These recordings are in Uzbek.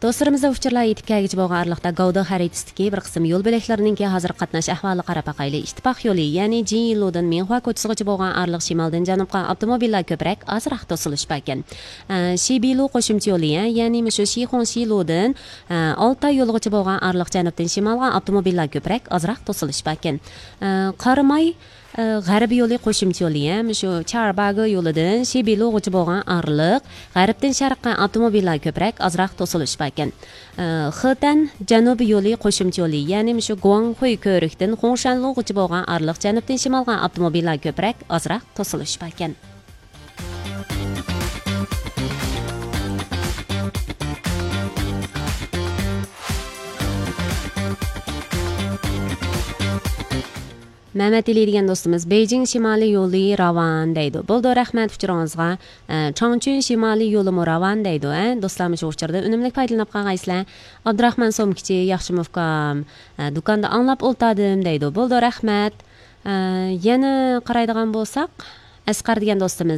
Dostlarımızda uçurlar yetib kelgichi bo'lgan arliqda Gavda xaritasidagi bir qism yo'l bo'laklariningki hozir qatnash ahvoli qarab baqayli. Ittifoq yo'li, ya'ni Jinlodan Minhua ko'chasigacha bo'lgan arliq shimoldan janubga avtomobillar ko'proq ozroq to'silishib ekan. Shibilu qo'shimcha yo'li, ya'ni shu Shixonshilodan Olta yo'ligacha bo'lgan arliq janubdan shimolga avtomobillar ko'proq ozroq to'silishib ekan. Qaramay G'arbiy yo'li qo'shimcha yo'li, shu Charbago yo'lidan Shibilugacha bo'lgan arliq, g'arbdan sharqqa avtomobillar ko'proq ozroq to'silishib ekan. Xitoy janubiy yo'li qo'shimcha yo'li, ya'ni shu Guanghui ko'rikdan Xongshanlugacha bo'lgan arliq, janubdan shimolga avtomobillar ko'proq ozroq to'silishib ekan. Mehmet Ali degan do'stimiz Beijing shimoliy yo'li ravan deydi. Bo'ldi, rahmat uchuringizga. Changchun shimoliy yo'li ravan deydi. Do'stlarimiz shu uchurda unumli foydalanib qolgaysizlar. Abdurahmon Somkichi Yaxshimovkam do'konda anglab o'ltadim deydi. Bo'ldi, rahmat. Yana qaraydigan bo'lsak, Asqar degan do'stimiz,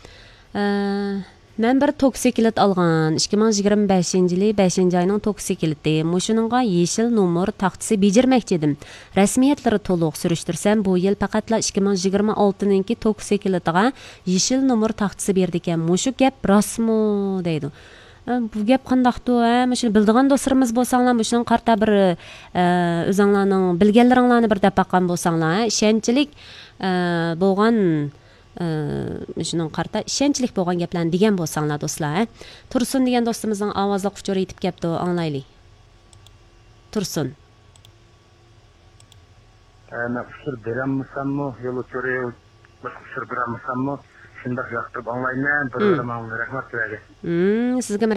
men bir toksikilit algan 2025-yili 5-oyning toksikiliti. Mushuningga yeşil nomer taxtisi bejirmoqchi edim. Rasmiyatlari to'liq surishtirsam, bu yil faqatla 2026-ninki toksikilitiga yeşil nomer taxtisi berdi ekan. Mushu gap rostmi deydi. Bu gap qandaqdi? Shuni bildigan do'stlarimiz bo'lsanglar, shundan qarta bir o'zinglarning bilganlaringlarni bir deb baqqan bo'lsanglar, ishonchlik bo'lgan shundan qarta ishonchlik bo'lgan gaplarni degan bo'lsanglar do'stlar. Tursun degan do'stimizning ovozli quchuri yetib kelibdi, anglaylik. Tursun. Men quchur berammisanmi, yo'l o'churi, quchur berammisanmi? Shunday yoqtirib anglayman, bir rahmat sizga. Sizga